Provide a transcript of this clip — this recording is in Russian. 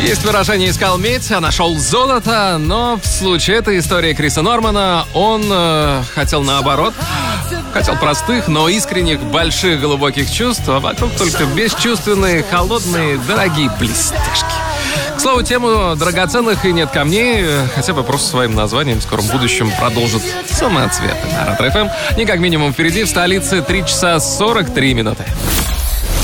Есть выражение «искал медь, а нашел золото», но в случае этой истории Криса Нормана он хотел наоборот. Хотел простых, но искренних, больших, глубоких чувств, а вокруг только бесчувственные, холодные, дорогие блестяшки. К слову, тему драгоценных и нет камней хотя бы просто своим названием в скором будущем продолжит самоцветы на Ретро-ФМ. Не как минимум впереди в столице 3 часа 43 минуты.